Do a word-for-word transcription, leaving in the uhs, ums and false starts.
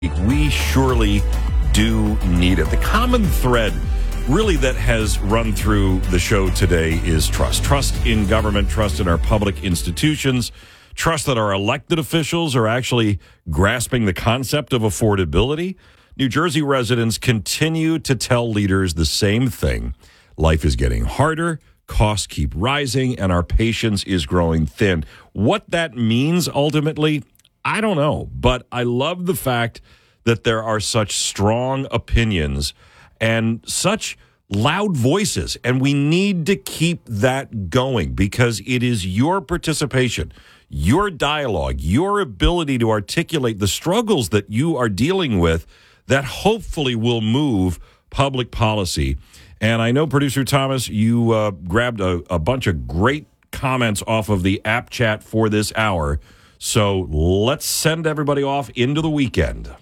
We surely do need it. The common thread really that has run through the show today is trust. Trust in government, trust in our public institutions, trust that our elected officials are actually grasping the concept of affordability. New Jersey residents continue to tell leaders the same thing. Life is getting harder, costs keep rising, and our patience is growing thin. What that means ultimately, I don't know, but I love the fact that there are such strong opinions and such loud voices, and we need to keep that going because it is your participation, your dialogue, your ability to articulate the struggles that you are dealing with that hopefully will move public policy. And I know, Producer Thomas, you uh, grabbed a, a bunch of great comments off of the app chat for this hour. So let's send everybody off into the weekend.